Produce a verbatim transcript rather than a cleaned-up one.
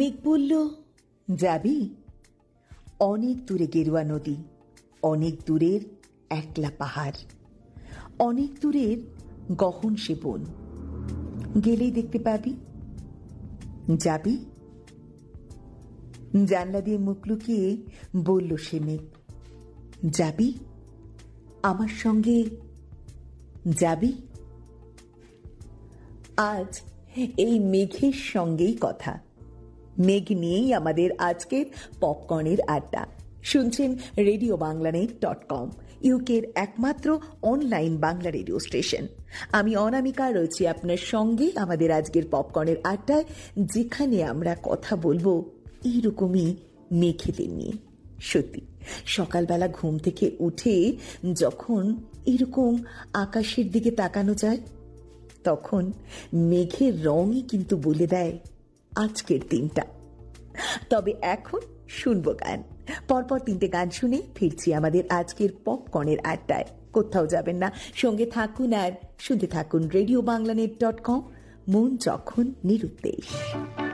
মেঘ বলল, যাবি? অনেক দূরে গেরুয়া নদী, অনেক দূরের একলা পাহাড়, অনেক দূরের গহন সে বন, গেলেই দেখতে পাবি। যাবি? জানলা দিয়ে মুখ লুকিয়ে বলল সে মেঘ, যাবি আমার সঙ্গে? যাবি? আজ এই মেঘের সঙ্গেই কথা, মেঘ নিয়েই আমাদের আজকের পপকর্নের আড্ডা। শুনছেন রেডিও বাংলানেট ডট কম, ইউকের একমাত্র অনলাইন বাংলা রেডিও স্টেশন। আমি অনামিকা রয়েছি আপনার সঙ্গে আমাদের আজকের পপকর্নের আড্ডায়, যেখানে আমরা কথা বলবো এইরকমই মেঘেদের নিয়ে। সত্যি সকালবেলা ঘুম থেকে উঠে যখন এরকম আকাশের দিকে তাকানো যায়, তখন মেঘের রঙই কিন্তু বলে দেয় আজকের দিনটা। তবে এখন শুনবো গান, পরপর তিনটে গান শুনে ফিরছি আমাদের আজকের পপকর্নের আড্ডায়। কোথাও যাবেন না, সঙ্গে থাকুন আর শুনতে থাকুন রেডিও বাংলানেট ডট কম, মন যখন নিরুদ্দেশ।